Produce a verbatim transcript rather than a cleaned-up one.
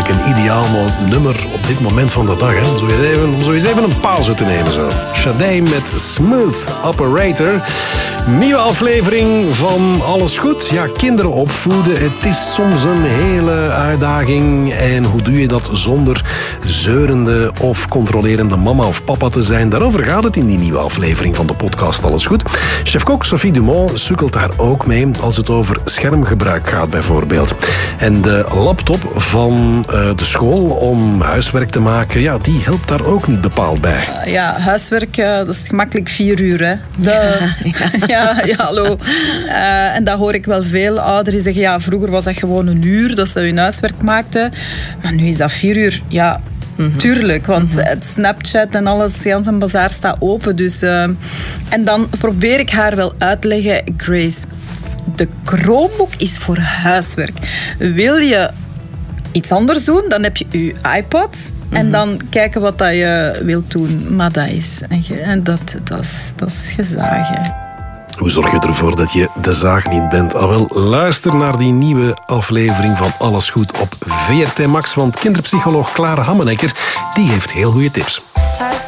eigenlijk een ideaal nummer op dit moment van de dag. Hè? Zo, eens even, om zo eens even een pauze te nemen. Zo. Sade met Smooth Operator. Nieuwe aflevering van Alles Goed. Ja, kinderen opvoeden. Het is soms een hele uitdaging. En hoe doe je dat zonder zeurende of controlerende mama of papa te zijn? Daarover gaat het in die nieuwe aflevering van de podcast Alles Goed. Chef-kok Sophie Dumont sukkelt daar ook mee als het over schermgebruik gaat bijvoorbeeld. En de laptop van uh, de school om huiswerk te maken, ja, die helpt daar ook niet bepaald bij. Uh, ja, huiswerk, uh, dat is gemakkelijk vier uur. Hè. De, ja, ja. ja, ja, hallo. Uh, en dat hoor ik wel veel ouderen die zeggen, ja, vroeger was dat gewoon een uur dat ze hun huiswerk maakten. Maar nu is dat vier uur. Ja, mm-hmm. Tuurlijk, want mm-hmm. het Snapchat en alles, Jans en Bazaar staat open. Dus, uh, en dan probeer ik haar wel uit te leggen, Grace, de Chromebook is voor huiswerk. Wil je iets anders doen, dan heb je je iPad mm-hmm. en dan kijken wat dat je wilt doen. Maar dat is, en dat, dat is, dat is gezagen. Hoe zorg je ervoor dat je de zaag niet bent? Ah, wel, luister naar die nieuwe aflevering van Alles Goed op V R T Max, want kinderpsycholoog Clara Hammenecker, die heeft heel goede tips.